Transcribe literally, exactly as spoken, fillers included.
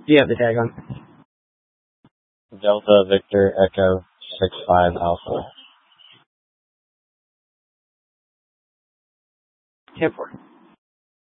Do you have the tag on? Delta Victor Echo six five Alpha. ten four.